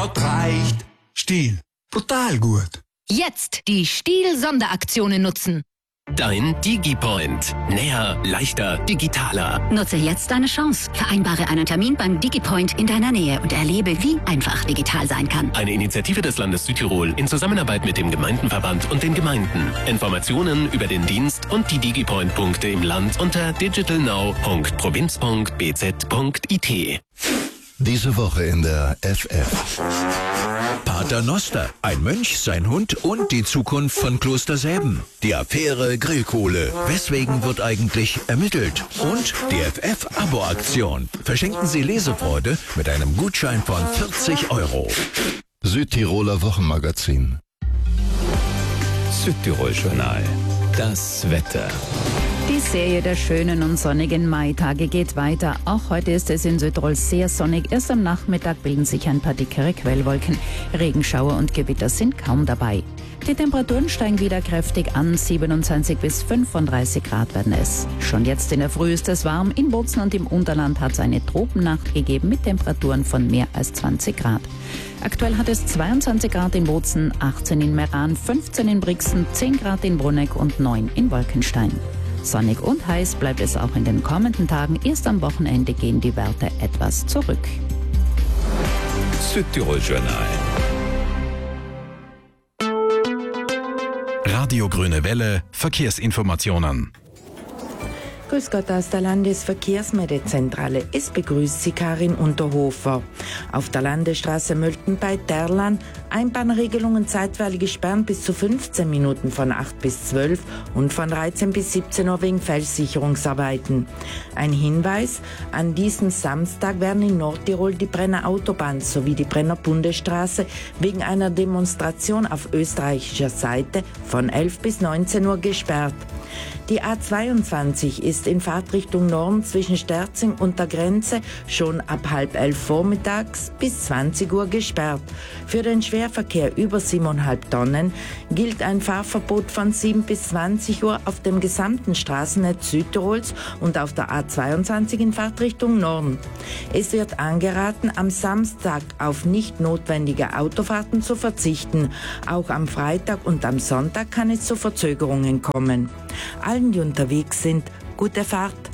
Das reicht. Stihl. Brutal gut. Jetzt die Stihl-Sonderaktionen nutzen. Dein DigiPoint. Näher, leichter, digitaler. Nutze jetzt deine Chance. Vereinbare einen Termin beim DigiPoint in deiner Nähe und erlebe, wie einfach digital sein kann. Eine Initiative des Landes Südtirol in Zusammenarbeit mit dem Gemeindenverband und den Gemeinden. Informationen über den Dienst und die DigiPoint-Punkte im Land unter digitalnow.provinz.bz.it. Diese Woche in der FF. Pater Noster, ein Mönch, sein Hund und die Zukunft von Kloster Säben. Die Affäre Grillkohle. Weswegen wird eigentlich ermittelt? Und die FF-Abo-Aktion. Verschenken Sie Lesefreude mit einem Gutschein von 40 €. Südtiroler Wochenmagazin. Südtirol-Journal. Das Wetter. Die Serie der schönen und sonnigen Maitage geht weiter. Auch heute ist es in Südtirol sehr sonnig. Erst am Nachmittag bilden sich ein paar dickere Quellwolken. Regenschauer und Gewitter sind kaum dabei. Die Temperaturen steigen wieder kräftig an. 27 bis 35 Grad werden es. Schon jetzt in der Früh ist es warm. In Bozen und im Unterland hat es eine Tropennacht gegeben mit Temperaturen von mehr als 20 Grad. Aktuell hat es 22 Grad in Bozen, 18 in Meran, 15 in Brixen, 10 Grad in Bruneck und 9 in Wolkenstein. Sonnig und heiß bleibt es auch in den kommenden Tagen. Erst am Wochenende gehen die Werte etwas zurück. Südtirol-Journal. Radio Grüne Welle, Verkehrsinformationen. Grüß Gott aus der Landesverkehrsmeldezentrale. Es begrüßt Sie Karin Unterhofer. Auf der Landesstraße Mölten bei Terlan Einbahnregelungen zeitweilig gesperrt bis zu 15 Minuten von 8 bis 12 und von 13 bis 17 Uhr wegen Felssicherungsarbeiten. Ein Hinweis: An diesem Samstag werden in Nordtirol die Brenner Autobahn sowie die Brenner Bundesstraße wegen einer Demonstration auf österreichischer Seite von 11 bis 19 Uhr gesperrt. Die A22 ist in Fahrtrichtung Norden zwischen Sterzing und der Grenze schon ab 10:30 vormittags bis 20 Uhr gesperrt. Für den Schwerverkehr über 7,5 Tonnen gilt ein Fahrverbot von 7 bis 20 Uhr auf dem gesamten Straßennetz Südtirols und auf der A22 in Fahrtrichtung Norden. Es wird angeraten, am Samstag auf nicht notwendige Autofahrten zu verzichten. Auch am Freitag und am Sonntag kann es zu Verzögerungen kommen. Allen, die unterwegs sind, gute Fahrt.